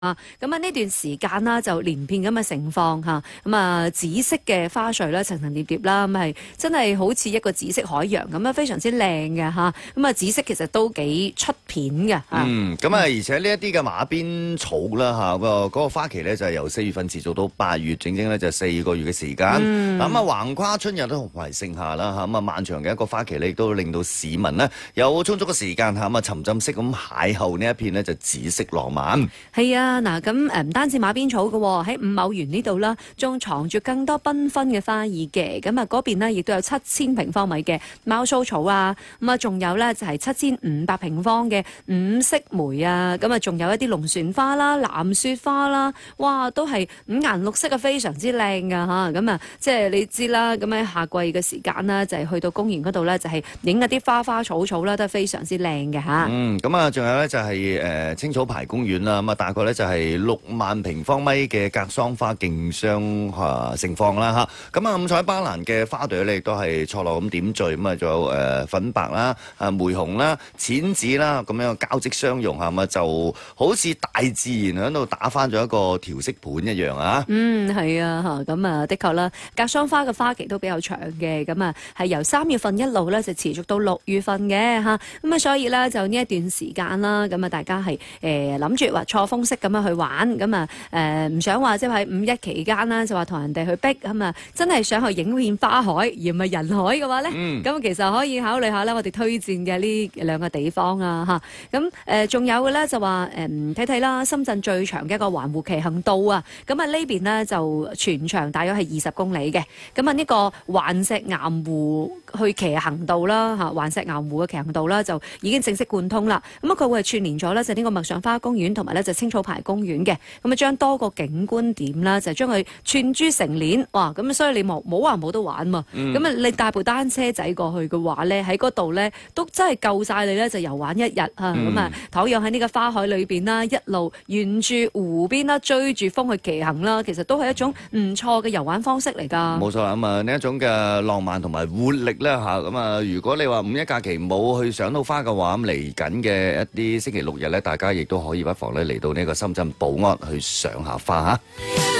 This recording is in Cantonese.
咁啊呢段時間啦，就連片咁嘅情況嚇，咁啊紫色嘅花絮啦，層層疊疊啦，咁係真係好似一個紫色海洋咁啊，非常之靚嘅嚇。咁啊紫色其實都幾出片嘅。 咁啊，而且呢一啲嘅馬鞭草啦嚇，嗰個花期咧就係由4月份持續到8月，整整咧就4個月嘅時間。咁啊橫跨春日同埋盛夏啦嚇，咁啊漫長嘅一個花期咧，亦都令到市民呢有充足嘅時間嚇，咁啊沉浸式咁邂逅呢一片呢就紫色浪漫。 係啊。嗱咁唔單止馬鞭草嘅喎，喺五畝園呢度啦，仲藏住更多繽紛嘅花意嘅。咁啊嗰邊呢亦都有7000平方米嘅貓鬚草啊，咁啊仲有咧就係7500平方嘅五色梅啊，咁啊仲有一啲龍船花啦、藍雪花啦，哇都係五顏六色啊，非常之靚噶嚇。咁啊即係你知啦，咁喺夏季嘅時間啦，就係去到公園嗰度咧，就係影一啲花花草草啦，都係非常之靚嘅嚇。 咁啊仲有咧就係青草牌公園啦，咁啊大概咧就係6萬平方米嘅格桑花競相盛放啦嚇，咁啊五彩斑斕嘅花朵咧亦都係錯落咁點綴，咁啊仲有粉白啦、玫紅啦、淺紫啦咁樣交織相融嚇，咁啊就好似大自然喺度打翻咗一個調色盤一樣啊！ 係啊嚇，咁啊的確啦，格桑花嘅花期都比較長嘅，咁啊係由3月份一路咧就持續到6月份嘅嚇，咁啊所以咧就呢一段時間啦，咁啊大家係諗住話錯峰式咁樣去玩，咁啊唔想話即係喺5·1期間啦，就話同人哋去逼，咁啊真係想去影片花海而唔係人海嘅話咧，咁其實可以考慮下咧，我哋推薦嘅呢2個地方啊嚇，咁仲有嘅咧就話睇睇啦，深圳最長嘅一個環湖騎行道啊，咁啊呢邊呢就全長大約係20公里嘅，咁啊呢個環石岩湖去騎行道啦嚇，環石岩湖嘅騎行道啦就已經正式貫通啦，咁啊佢會係串連咗咧就呢個麥上花公園同埋咧就青草牌公園嘅，咁啊將多個景觀點啦就將佢串珠成鏈，哇咁所以你冇話冇得玩嘛，咁啊你帶部單車仔過去嘅話咧喺嗰度咧都真係夠晒你咧就遊玩1日啊，咁啊倘若喺呢個花海裏邊啦，一路沿住湖邊啦追住風去騎行啦，其實都係一種唔錯嘅遊玩方式嚟㗎。 冇錯啦，咁啊呢一種嘅浪漫同埋活力咧嚇，咁啊如果你話5·1假期冇去賞到花嘅話，咁嚟緊嘅一啲星期6日咧，大家亦都可以不妨咧嚟到呢個深圳寶安去賞下花嚇。